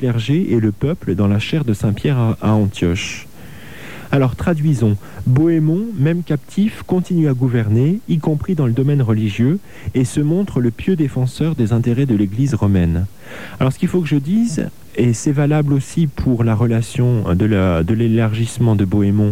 clergé et le peuple dans la chaire de Saint-Pierre à Antioche. Alors traduisons, Bohémond, même captif, continue à gouverner, y compris dans le domaine religieux, et se montre le pieux défenseur des intérêts de l'Église romaine. Alors ce qu'il faut que je dise, et c'est valable aussi pour la relation de l'élargissement de Bohémond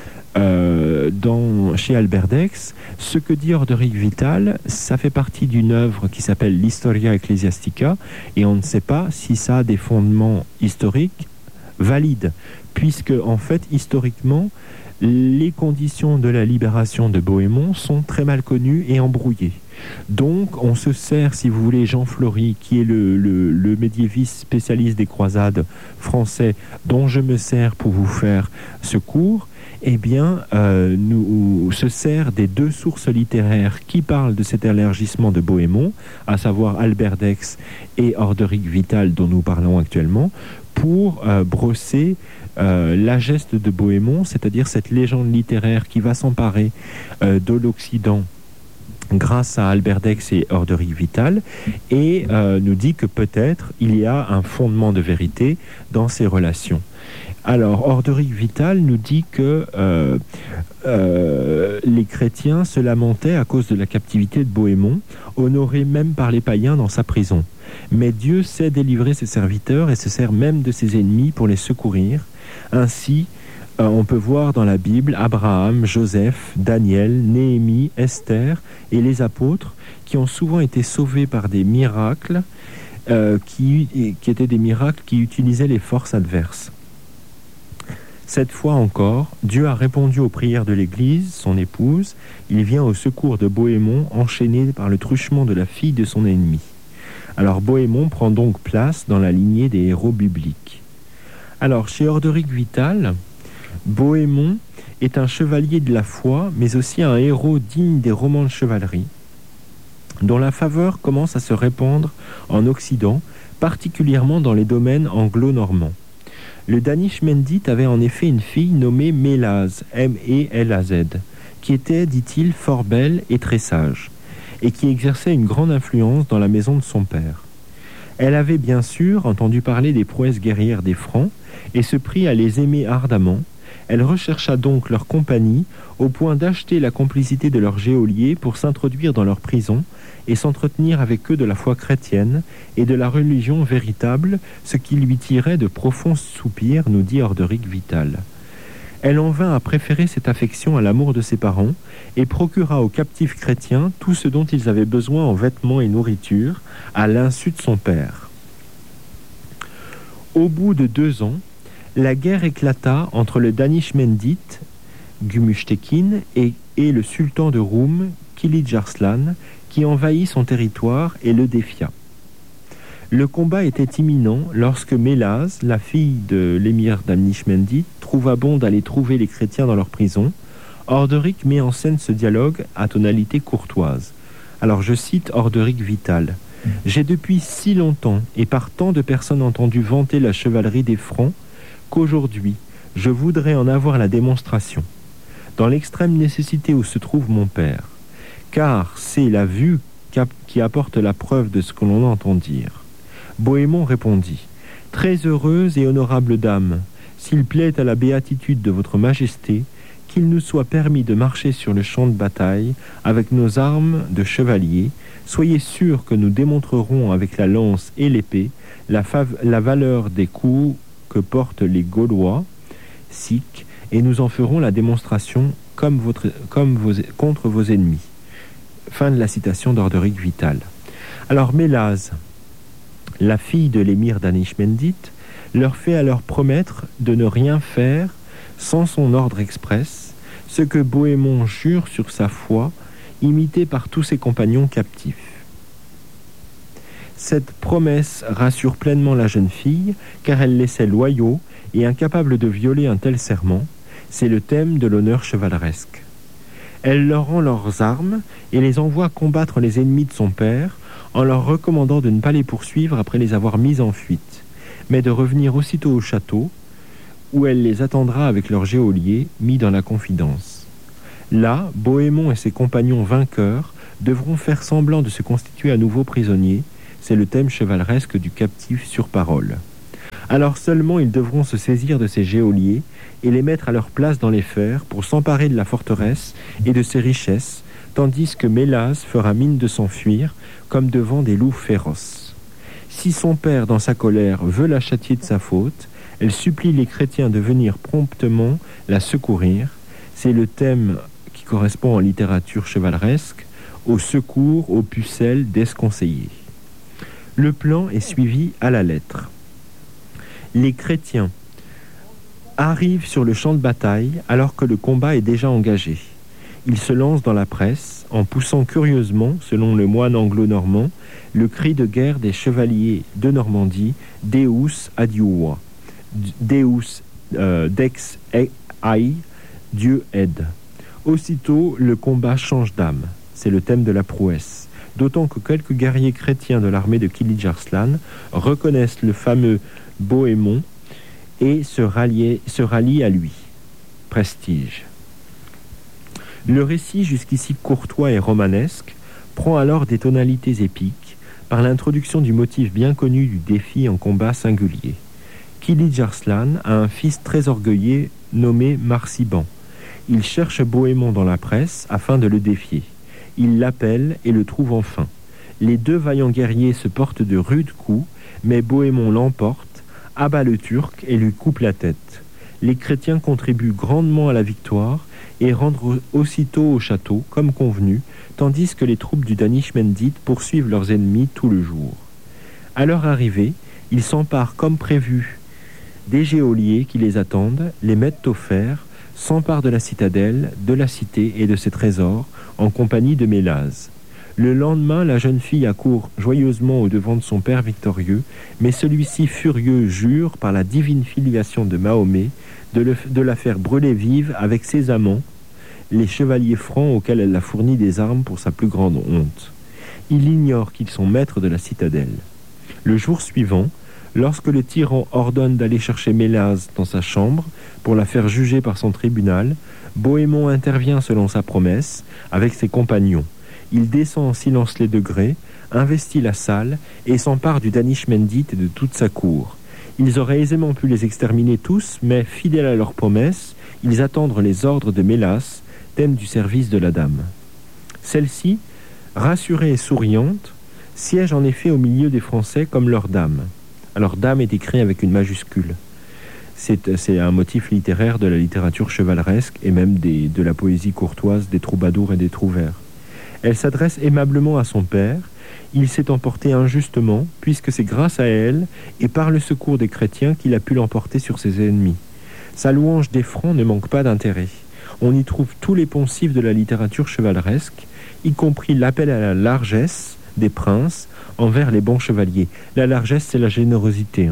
chez Albert d'Aix, ce que dit Orderic Vital, ça fait partie d'une œuvre qui s'appelle l'Historia Ecclesiastica, et on ne sait pas si ça a des fondements historiques valides, puisque en fait historiquement les conditions de la libération de Bohémond sont très mal connues et embrouillées. Donc on se sert, si vous voulez, Jean Flory, qui est le médiéviste spécialiste des croisades français, dont je me sers pour vous faire ce cours, eh bien, nous se sert des deux sources littéraires qui parlent de cet élargissement de Bohémond, à savoir Albert d'Aix et Orderic Vital, dont nous parlons actuellement, pour brosser la geste de Bohémond, c'est-à-dire cette légende littéraire qui va s'emparer de l'Occident grâce à Albert d'Aix et Orderic Vital, et nous dit que peut-être il y a un fondement de vérité dans ces relations. Alors, Orderic Vital nous dit que les chrétiens se lamentaient à cause de la captivité de Bohémond, honoré même par les païens dans sa prison. Mais Dieu sait délivrer ses serviteurs et se sert même de ses ennemis pour les secourir. Ainsi, on peut voir dans la Bible Abraham, Joseph, Daniel, Néhémie, Esther et les apôtres qui ont souvent été sauvés par des miracles qui étaient des miracles qui utilisaient les forces adverses. Cette fois encore, Dieu a répondu aux prières de l'Église, son épouse. Il vient au secours de Bohémond, enchaîné par le truchement de la fille de son ennemi. Alors Bohémond prend donc place dans la lignée des héros bibliques. Alors, chez Orderic Vital, Bohémond est un chevalier de la foi, mais aussi un héros digne des romans de chevalerie, dont la faveur commence à se répandre en Occident, particulièrement dans les domaines anglo-normands. Le Danish Mendit avait en effet une fille nommée Mélaz, M-E-L-A-Z, qui était, dit-il, fort belle et très sage, et qui exerçait une grande influence dans la maison de son père. Elle avait bien sûr entendu parler des prouesses guerrières des Francs, et se prit à les aimer ardemment. Elle rechercha donc leur compagnie, au point d'acheter la complicité de leurs geôliers pour s'introduire dans leur prison, et s'entretenir avec eux de la foi chrétienne et de la religion véritable, ce qui lui tirait de profonds soupirs, nous dit Orderic Vital. Elle en vint à préférer cette affection à l'amour de ses parents, et procura aux captifs chrétiens tout ce dont ils avaient besoin en vêtements et nourriture, à l'insu de son père. Au bout de 2 ans, la guerre éclata entre le Danish Mendit, Gumushtekin, et le sultan de Roum, Kilij Arslan, qui envahit son territoire et le défia. Le combat était imminent lorsque Mélaz, la fille de l'émir Danish Mendit, trouva bon d'aller trouver les chrétiens dans leur prison. Orderic met en scène ce dialogue à tonalité courtoise. Alors je cite Orderic Vital. « J'ai depuis si longtemps et par tant de personnes entendu vanter la chevalerie des Francs qu'aujourd'hui je voudrais en avoir la démonstration, dans l'extrême nécessité où se trouve mon père, car c'est la vue qui apporte la preuve de ce que l'on entend dire. » Bohémond répondit « Très heureuse et honorable dame, s'il plaît à la béatitude de votre majesté, qu'il nous soit permis de marcher sur le champ de bataille avec nos armes de chevalier, soyez sûrs que nous démontrerons avec la lance et l'épée la valeur des coups que portent les Gaulois, Sikhs, et nous en ferons la démonstration contre vos ennemis. » Fin de la citation d'Orderic Vital. Alors Mélaz, la fille de l'émir Danish Mendit, leur fait alors promettre de ne rien faire sans son ordre express, ce que Bohémond jure sur sa foi, imité par tous ses compagnons captifs. Cette promesse rassure pleinement la jeune fille, car elle laissait loyaux et incapable de violer un tel serment. C'est le thème de l'honneur chevaleresque. Elle leur rend leurs armes et les envoie combattre les ennemis de son père, en leur recommandant de ne pas les poursuivre après les avoir mis en fuite, mais de revenir aussitôt au château, où elle les attendra avec leurs geôliers mis dans la confidence. Là, Bohémond et ses compagnons vainqueurs devront faire semblant de se constituer à nouveau prisonniers. C'est le thème chevaleresque du captif sur parole. Alors seulement ils devront se saisir de ces geôliers et les mettre à leur place dans les fers pour s'emparer de la forteresse et de ses richesses, tandis que Mélase fera mine de s'enfuir comme devant des loups féroces. Si son père, dans sa colère, veut la châtier de sa faute, elle supplie les chrétiens de venir promptement la secourir. C'est le thème qui correspond en littérature chevaleresque au secours aux pucelles desconseillées. Le plan est suivi à la lettre. Les chrétiens arrivent sur le champ de bataille alors que le combat est déjà engagé. Ils se lancent dans la presse en poussant curieusement, selon le moine anglo-normand, le cri de guerre des chevaliers de Normandie, Deus adiuva, Deus dex ai, Dieu aide. Aussitôt, le combat change d'âme. C'est le thème de la prouesse. D'autant que quelques guerriers chrétiens de l'armée de Kilij Arslan reconnaissent le fameux Bohémond et se rallient à lui. Prestige. Le récit, jusqu'ici courtois et romanesque, prend alors des tonalités épiques par l'introduction du motif bien connu du défi en combat singulier. Kilij Arslan a un fils très orgueilleux nommé Marsiban. Il cherche Bohémond dans la presse afin de le défier. Il l'appelle et le trouve enfin. Les deux vaillants guerriers se portent de rudes coups, mais Bohémond l'emporte, abat le Turc et lui coupe la tête. Les chrétiens contribuent grandement à la victoire et rentrent aussitôt au château, comme convenu, tandis que les troupes du Danishmendite poursuivent leurs ennemis tout le jour. À leur arrivée, ils s'emparent comme prévu des geôliers qui les attendent, les mettent au fer, s'emparent de la citadelle, de la cité et de ses trésors, en compagnie de Mélase. Le lendemain, la jeune fille accourt joyeusement au-devant de son père victorieux, mais celui-ci, furieux, jure, par la divine filiation de Mahomet, de la faire brûler vive avec ses amants, les chevaliers francs auxquels elle a fourni des armes pour sa plus grande honte. Il ignore qu'ils sont maîtres de la citadelle. Le jour suivant, lorsque le tyran ordonne d'aller chercher Mélase dans sa chambre pour la faire juger par son tribunal, Bohémond intervient selon sa promesse avec ses compagnons. Il descend en silence les degrés, investit la salle et s'empare du Danishmendite et de toute sa cour. Ils auraient aisément pu les exterminer tous, mais fidèles à leur promesse, ils attendent les ordres de Mélase, thème du service de la dame. Celle-ci, rassurée et souriante, siège en effet au milieu des Français comme leur dame. Alors dame est écrit avec une majuscule. C'est un motif littéraire de la littérature chevaleresque et même de la poésie courtoise des troubadours et des trouvères. Elle s'adresse aimablement à son père. Il s'est emporté injustement, puisque c'est grâce à elle et par le secours des chrétiens qu'il a pu l'emporter sur ses ennemis. Sa louange des Francs ne manque pas d'intérêt. On y trouve tous les poncifs de la littérature chevaleresque, y compris l'appel à la largesse des princes envers les bons chevaliers. La largesse, c'est la générosité.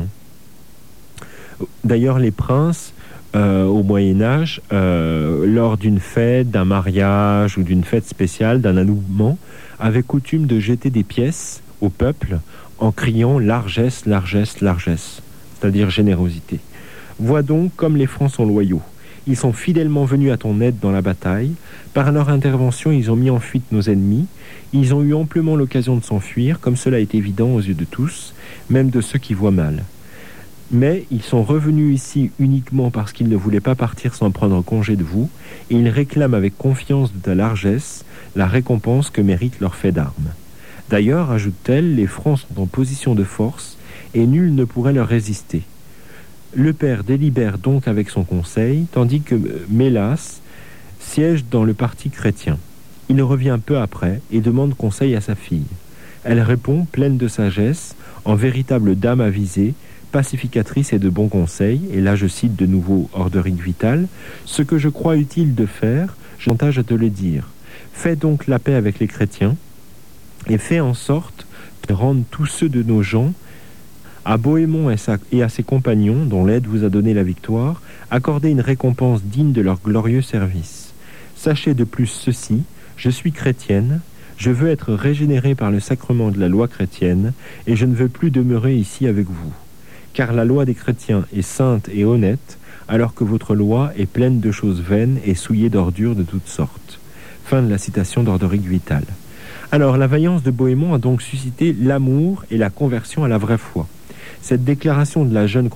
D'ailleurs, les princes, au Moyen-Âge, lors d'une fête, d'un mariage ou d'une fête spéciale, d'un anouement, avaient coutume de jeter des pièces au peuple en criant « largesse, largesse, largesse », c'est-à-dire générosité. Vois donc comme les Francs sont loyaux. Ils sont fidèlement venus à ton aide dans la bataille. Par leur intervention, ils ont mis en fuite nos ennemis. Ils ont eu amplement l'occasion de s'enfuir, comme cela est évident aux yeux de tous, même de ceux qui voient mal. Mais ils sont revenus ici uniquement parce qu'ils ne voulaient pas partir sans prendre congé de vous, et ils réclament avec confiance de ta largesse la récompense que mérite leur fait d'armes. D'ailleurs, ajoute-t-elle, les Francs sont en position de force, et nul ne pourrait leur résister. Le père délibère donc avec son conseil, tandis que Mélase siège dans le parti chrétien. Il revient peu après et demande conseil à sa fille. Elle répond, pleine de sagesse, en véritable dame avisée, pacificatrice et de bons conseils, et là je cite de nouveau Orderic Vital, « Ce que je crois utile de faire, j'entage à te le dire. Fais donc la paix avec les chrétiens, et fais en sorte de rendre tous ceux de nos gens, à Bohémond et à ses compagnons, dont l'aide vous a donné la victoire, accorder une récompense digne de leur glorieux service. Sachez de plus ceci, je suis chrétienne, je veux être régénérée par le sacrement de la loi chrétienne, et je ne veux plus demeurer ici avec vous. Car la loi des chrétiens est sainte et honnête, alors que votre loi est pleine de choses vaines et souillée d'ordures de toutes sortes. » Fin de la citation d'Orderic Vital. Alors, la vaillance de Bohémond a donc suscité l'amour et la conversion à la vraie foi. Cette déclaration de la jeune